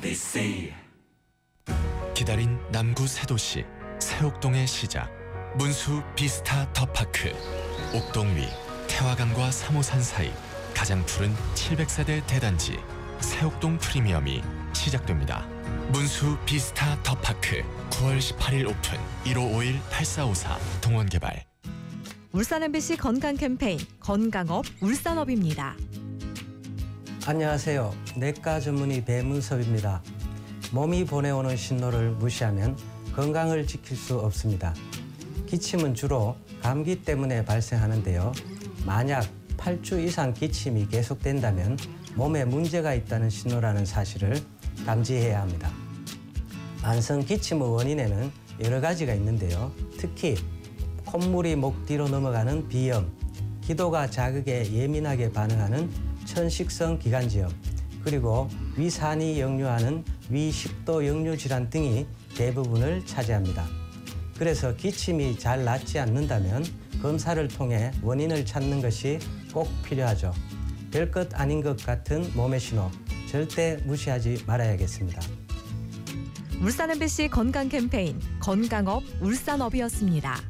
기다린 남구 새 도시 새옥동의 시작, 문수 비스타 더파크. 옥동 위 태화강과 3호산 사이 가장 푸른 700세대 대단지 새옥동 프리미엄이 시작됩니다. 문수 비스타 더파크 9월 18일 오픈. 1551-8454 동원개발. 울산 MBC 건강 캠페인 건강업 울산업입니다. 안녕하세요. 내과 전문의 배문섭입니다. 몸이 보내오는 신호를 무시하면 건강을 지킬 수 없습니다. 기침은 주로 감기 때문에 발생하는데요. 만약 8주 이상 기침이 계속된다면 몸에 문제가 있다는 신호라는 사실을 감지해야 합니다. 만성 기침의 원인에는 여러 가지가 있는데요. 특히 콧물이 목 뒤로 넘어가는 비염, 기도가 자극에 예민하게 반응하는 천식성 기관지염, 그리고 위산이 역류하는 위식도 역류 질환 등이 대부분을 차지합니다. 그래서 기침이 잘 낫지 않는다면 검사를 통해 원인을 찾는 것이 꼭 필요하죠. 별것 아닌 것 같은 몸의 신호, 절대 무시하지 말아야겠습니다. 울산 MBC 건강 캠페인 건강업 울산업이었습니다.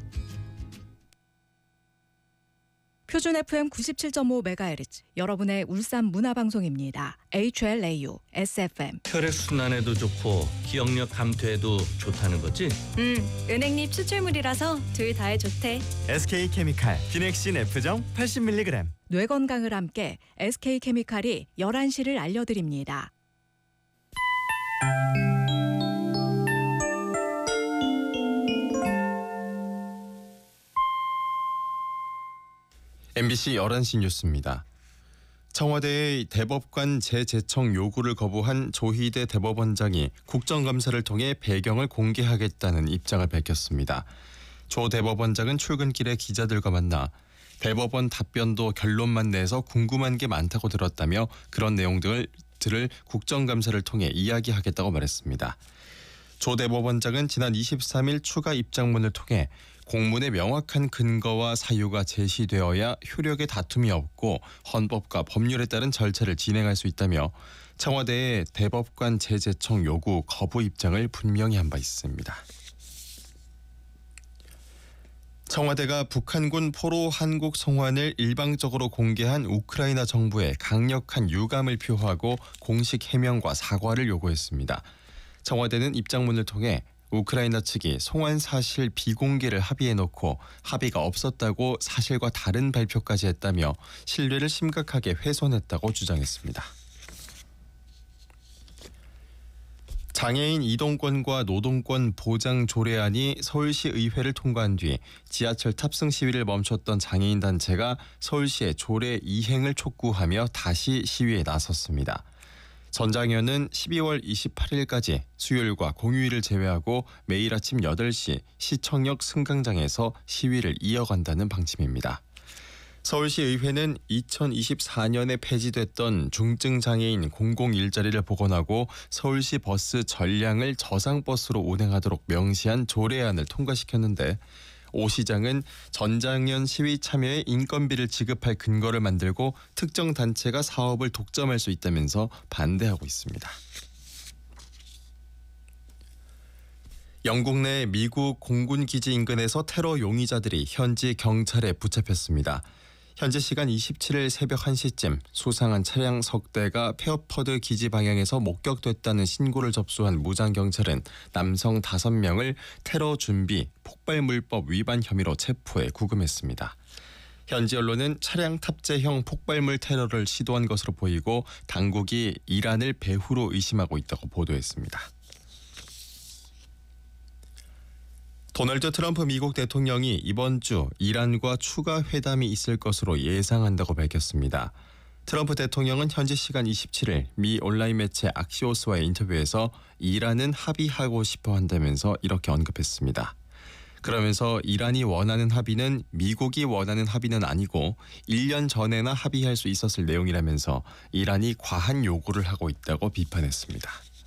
표준 FM 97.5MHz 여러분의 울산 문화방송입니다. HLAU SFM. 혈액순환에도 좋고 기억력 감퇴에도 좋다는 거지? 은행잎 추출물이라서 둘 다에 좋대. SK케미칼 비넥신 F정 80mg. 뇌 건강을 함께 SK케미칼이 11시를 알려드립니다. MBC 11시 뉴스입니다. 청와대의 대법관 재제청 요구를 거부한 조희대 대법원장이 국정감사를 통해 배경을 공개하겠다는 입장을 밝혔습니다. 조 대법원장은 출근길에 기자들과 만나 대법원 답변도 결론만 내서 궁금한 게 많다고 들었다며 그런 내용들을 국정감사를 통해 이야기하겠다고 말했습니다. 조 대법원장은 지난 23일 추가 입장문을 통해 공문에 명확한 근거와 사유가 제시되어야 효력의 다툼이 없고 헌법과 법률에 따른 절차를 진행할 수 있다며 청와대의 대법관 재제청 요구 거부 입장을 분명히 한 바 있습니다. 청와대가 북한군 포로 한국 송환을 일방적으로 공개한 우크라이나 정부에 강력한 유감을 표하고 공식 해명과 사과를 요구했습니다. 청와대는 입장문을 통해 우크라이나 측이 송환 사실 비공개를 합의해놓고 합의가 없었다고 사실과 다른 발표까지 했다며 신뢰를 심각하게 훼손했다고 주장했습니다. 장애인 이동권과 노동권 보장 조례안이 서울시 의회를 통과한 뒤 지하철 탑승 시위를 멈췄던 장애인 단체가 서울시의 조례 이행을 촉구하며 다시 시위에 나섰습니다. 전장현은 12월 28일까지 수요일과 공휴일을 제외하고 매일 아침 8시 시청역 승강장에서 시위를 이어간다는 방침입니다. 서울시의회는 2024년에 폐지됐던 중증장애인 공공일자리를 복원하고 서울시 버스 전량을 저상버스로 운행하도록 명시한 조례안을 통과시켰는데 오 시장은 전장현 시위 참여에 인건비를 지급할 근거를 만들고 특정 단체가 사업을 독점할 수 있다면서 반대하고 있습니다. 영국 내 미국 공군 기지 인근에서 테러 용의자들이 현지 경찰에 붙잡혔습니다. 현지 시간 27일 새벽 1시쯤 수상한 차량 석 대가 페어퍼드 기지 방향에서 목격됐다는 신고를 접수한 무장경찰은 남성 5명을 테러 준비, 폭발물법 위반 혐의로 체포해 구금했습니다. 현지 언론은 차량 탑재형 폭발물 테러를 시도한 것으로 보이고 당국이 이란을 배후로 의심하고 있다고 보도했습니다. 도널드 트럼프 미국 대통령이 이번 주 이란과 추가 회담이 있을 것으로 예상한다고 밝혔습니다. 트럼프 대통령은 현지 시간 27일 미 온라인 매체 악시오스와의 인터뷰에서 이란은 합의하고 싶어 한다면서 이렇게 언급했습니다. 그러면서 이란이 원하는 합의는 미국이 원하는 합의는 아니고 1년 전에나 합의할 수 있었을 내용이라면서 이란이 과한 요구를 하고 있다고 비판했습니다.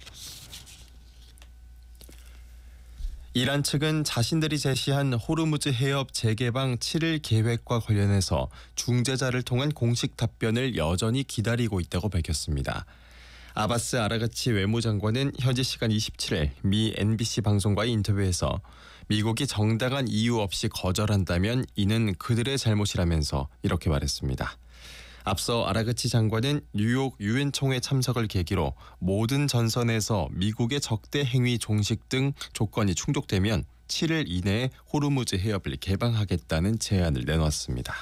이란 측은 자신들이 제시한 호르무즈 해협 재개방 7일 계획과 관련해서 중재자를 통한 공식 답변을 여전히 기다리고 있다고 밝혔습니다. 아바스 아라가치 외무장관은 현지 시간 27일 미 NBC 방송과의 인터뷰에서 미국이 정당한 이유 없이 거절한다면 이는 그들의 잘못이라면서 이렇게 말했습니다. 앞서 아라가치 장관은 뉴욕 유엔 총회 참석을 계기로 모든 전선에서 미국의 적대 행위 종식 등 조건이 충족되면 7일 이내에 호르무즈 해협을 개방하겠다는 제안을 내놨습니다.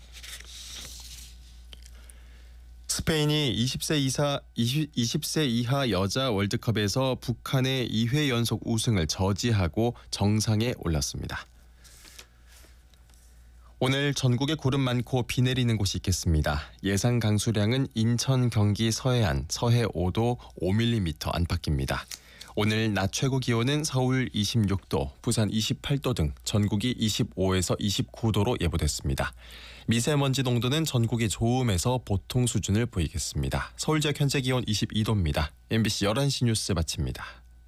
스페인이 20세 이하 여자 월드컵에서 북한의 2회 연속 우승을 저지하고 정상에 올랐습니다. 오늘 전국에 구름 많고 비 내리는 곳이 있겠습니다. 예상 강수량은 인천, 경기 서해안, 서해 5도 5mm 안팎입니다. 오늘 낮 최고 기온은 서울 26도, 부산 28도 등 전국이 25에서 29도로 예보됐습니다. 미세먼지 농도는 전국이 좋음에서 보통 수준을 보이겠습니다. 서울 지역 현재 기온 22도입니다. MBC 11시 뉴스 마칩니다.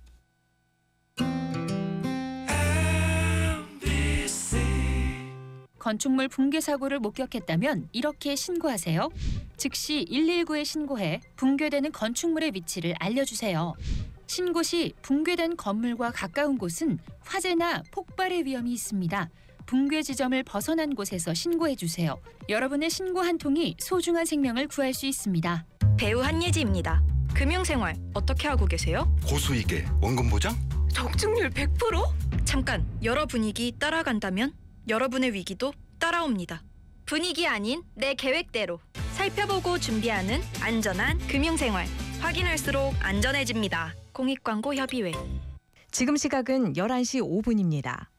건축물 붕괴 사고를 목격했다면 이렇게 신고하세요. 즉시 119에 신고해 붕괴되는 건축물의 위치를 알려주세요. 신고 시 붕괴된 건물과 가까운 곳은 화재나 폭발의 위험이 있습니다. 붕괴 지점을 벗어난 곳에서 신고해주세요. 여러분의 신고 한 통이 소중한 생명을 구할 수 있습니다. 배우 한예지입니다. 금융생활 어떻게 하고 계세요? 고수익에 원금 보장? 적중률 100%? 잠깐, 여러 분위기 따라간다면 여러분의 위기도 따라옵니다. 분위기 아닌 내 계획대로 살펴보고 준비하는 안전한 금융생활. 확인할수록 안전해집니다. 공익광고협의회. 지금 시각은 11시 5분입니다.